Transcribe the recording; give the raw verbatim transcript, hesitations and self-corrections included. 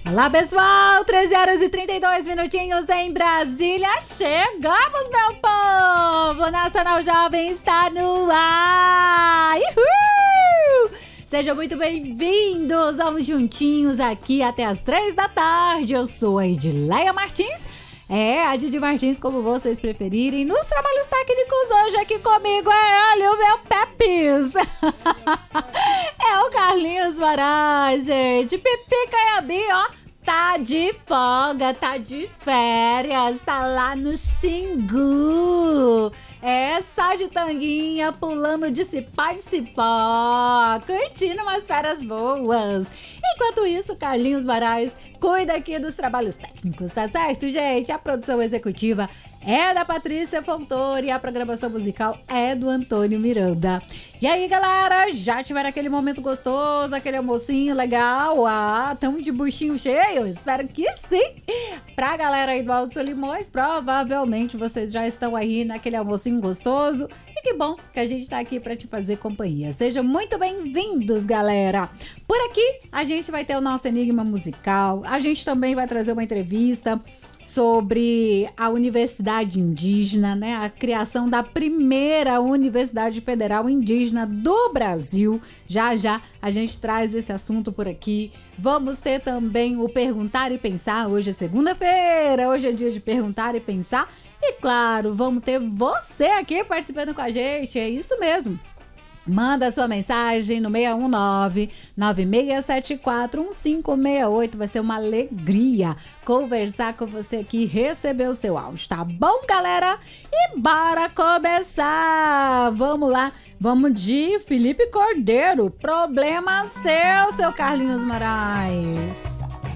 Olá, pessoal, treze horas e trinta e dois minutinhos em Brasília. Chegamos, meu povo! Nacional Jovem está no ar! Uhul! Sejam muito bem-vindos! Vamos juntinhos aqui até as três da tarde. Eu sou a Edileia Martins. É, a Didi Martins, como vocês preferirem. Nos trabalhos técnicos hoje aqui comigo é ele, o meu Pepis. É o Carlinhos Moraes, gente. Pipi Caiabi, ó, tá de folga, tá de férias, tá lá no Xingu. É, só de tanguinha, pulando de cipó em cipó, curtindo umas férias boas. Enquanto isso, Carlinhos Moraes cuida aqui dos trabalhos técnicos, tá certo, gente? A produção executiva é da Patrícia Fontoura e a programação musical é do Antônio Miranda. E aí, galera, já tiveram aquele momento gostoso, aquele almocinho legal? Ah, tão de buchinho cheio? Espero que sim! Pra galera aí do Alto Solimões, provavelmente vocês já estão aí naquele almocinho gostoso. E que bom que a gente tá aqui pra te fazer companhia. Sejam muito bem-vindos, galera! Por aqui, a gente vai ter o nosso Enigma Musical. A gente também vai trazer uma entrevista sobre a Universidade Indígena, né? A criação da primeira Universidade Federal Indígena do Brasil. Já, já a gente traz esse assunto por aqui. Vamos ter também o Perguntar e Pensar. Hoje é segunda-feira, hoje é dia de Perguntar e Pensar. E claro, vamos ter você aqui participando com a gente, é isso mesmo. Manda a sua mensagem no seis um nove, nove seis sete quatro, um cinco seis oito. Vai ser uma alegria conversar com você aqui, receber o seu áudio, tá bom, galera? E bora começar! Vamos lá, vamos de Felipe Cordeiro. Problema seu, seu Carlinhos Moraes.